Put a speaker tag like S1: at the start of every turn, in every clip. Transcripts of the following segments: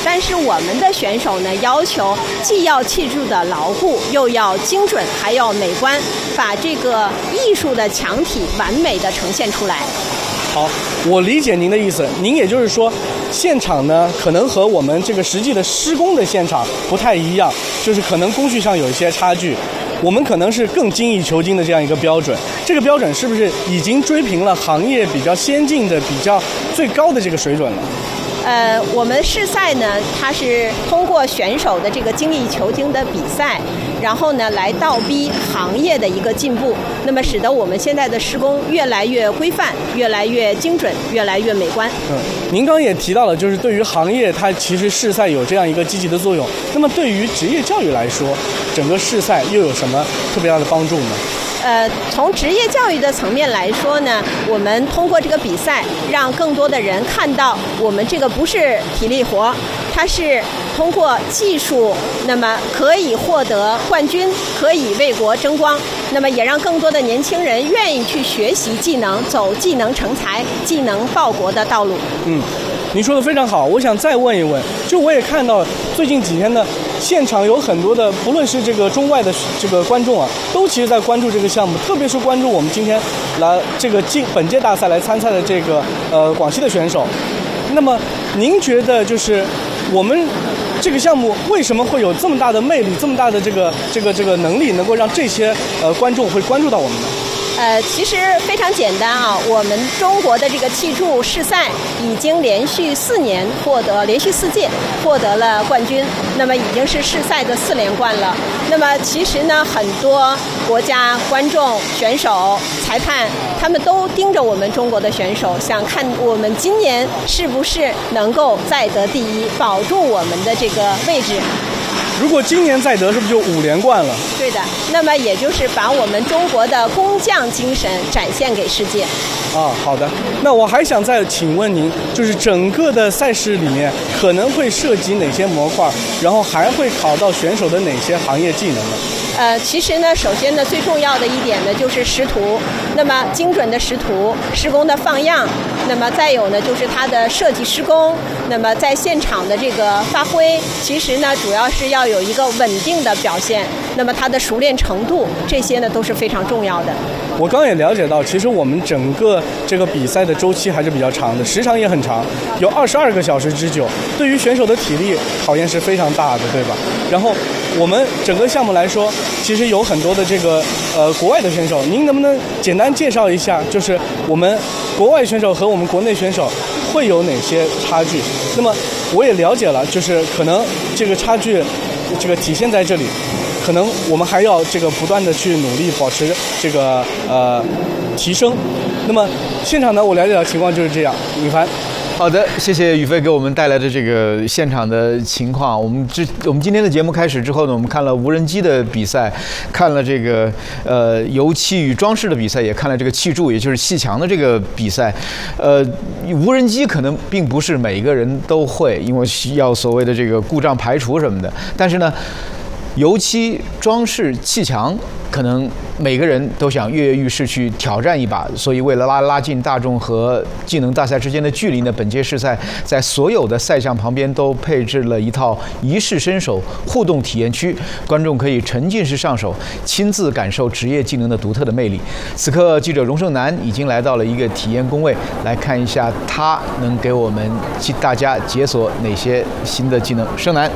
S1: 但是我们的选手呢，要求既要器具的牢固，又要精准，还要美观，把这个艺术的墙体完美的呈现出来。
S2: 好，我理解您的意思。您也就是说，现场呢可能和我们这个实际的施工的现场不太一样，就是可能工序上有一些差距。我们可能是更精益求精的这样一个标准，这个标准是不是已经追平了行业比较先进的、比较最高的这个水准了？
S1: 我们试赛呢，它是通过选手的这个精益求精的比赛，然后呢来倒逼行业的一个进步，那么使得我们现在的施工越来越规范，越来越精准，越来越美观。
S2: 您刚也提到了，就是对于行业它其实试赛有这样一个积极的作用。那么对于职业教育来说，整个试赛又有什么特别大的帮助呢？
S1: 从职业教育的层面来说呢，我们通过这个比赛，让更多的人看到我们这个不是体力活，它是通过技术，那么可以获得冠军，可以为国争光。那么也让更多的年轻人愿意去学习技能，走技能成才、技能报国的道路。
S2: 您说的非常好，我想再问一问，就我也看到最近几天的现场有很多的，不论是这个中外的这个观众啊，都其实在关注这个项目，特别是关注我们今天来这个本届大赛来参赛的这个广西的选手。那么您觉得就是我们这个项目为什么会有这么大的魅力，这么大的这个能力，能够让这些观众会关注到我们呢？
S1: 其实非常简单啊，我们中国的这个气柱试赛已经连续4年连续4届获得了冠军，那么已经是试赛的4连冠了。那么其实呢，很多国家观众、选手、裁判，他们都盯着我们中国的选手，想看我们今年是不是能够再得第一，保住我们的这个位置。
S2: 如果今年再得，是不是就5连冠了？
S1: 对的，那么也就是把我们中国的工匠精神展现给世界。
S2: 好的。那我还想再请问您，就是整个的赛事里面可能会涉及哪些模块，然后还会考到选手的哪些行业技能呢？
S1: 其实呢，首先呢，最重要的一点呢，就是识图。那么精准的识图，施工的放样，那么再有呢，就是它的设计施工，那么在现场的这个发挥，其实呢，主要是要有一个稳定的表现。那么它的熟练程度，这些呢都是非常重要的。
S2: 我刚也了解到，其实我们整个这个比赛的周期还是比较长的，时长也很长，有22个小时之久，对于选手的体力考验是非常大的，对吧？然后我们整个项目来说，其实有很多的这个国外的选手，您能不能简单介绍一下，就是我们国外选手和我们国内选手会有哪些差距？那么我也了解了，就是可能这个差距这个体现在这里，可能我们还要这个不断的去努力保持这个提升。那么现场呢，我了解到情况就是这样。尹凡。
S3: 好的，谢谢宇飞给我们带来的这个现场的情况。我们今天的节目开始之后呢，我们看了无人机的比赛，看了这个油漆与装饰的比赛，也看了这个气柱，也就是砌墙的这个比赛。无人机可能并不是每一个人都会，因为需要所谓的这个故障排除什么的。但是呢，油漆、装饰、砌墙，可能每个人都想跃跃欲试去挑战一把。所以为了拉近大众和技能大赛之间的距离呢，本届试赛在所有的赛项旁边都配置了一套一试身手互动体验区，观众可以沉浸式上手，亲自感受职业技能的独特的魅力。此刻，记者荣胜男已经来到了一个体验工位，来看一下他能给我们大家解锁哪些新的技能。胜男。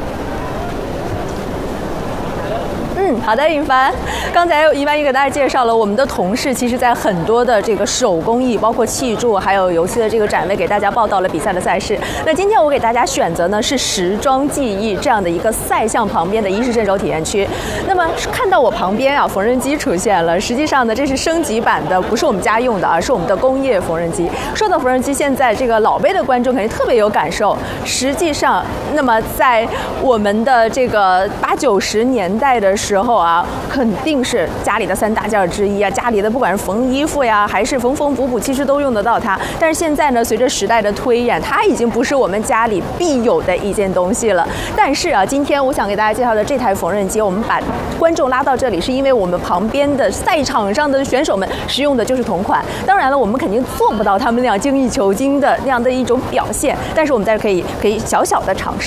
S4: 好的，尹凡，刚才尹凡也给大家介绍了我们的同事，其实在很多的这个手工艺，包括砌柱，还有游戏的这个展位，给大家报道了比赛的赛事。那今天我给大家选择呢是时装技艺这样的一个赛项旁边的一试身手体验区。那么看到我旁边啊，缝纫机出现了。实际上呢，这是升级版的，不是我们家用的，而是我们的工业缝纫机。说到缝纫机，现在这个老辈的观众肯定特别有感受。实际上，那么在我们的这个80、90年代的时候啊，肯定是家里的3大件之一啊，家里的不管是缝衣服呀，还是缝补，其实都用得到它。但是现在呢，随着时代的推演，它已经不是我们家里必有的一件东西了。但是啊，今天我想给大家介绍的这台缝纫机，我们把观众拉到这里，是因为我们旁边的赛场上的选手们使用的就是同款。当然了，我们肯定做不到他们那样精益求精的那样的一种表现，但是我们在这可以小小的尝试。